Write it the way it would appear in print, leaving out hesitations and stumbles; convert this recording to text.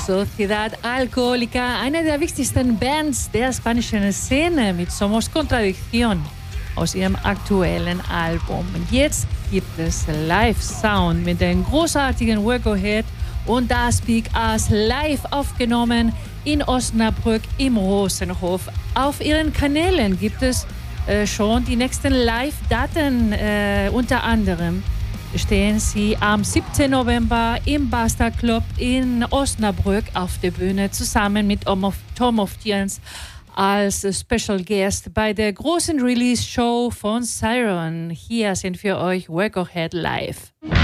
Sociedad Alcohólica, eine der wichtigsten Bands der spanischen Szene mit Somos Contradicción aus ihrem aktuellen Album. Und jetzt gibt es Live-Sound mit dem großartigen Workohead und das Speak Us live aufgenommen in Osnabrück im Rosenhof. Auf ihren Kanälen gibt es schon die nächsten Live-Daten, unter anderem stehen sie am 7. November im Basta Club in Osnabrück auf der Bühne zusammen mit Tom of Tierns als Special Guest bei der großen Release-Show von Siren. Hier sind für euch Workohead live.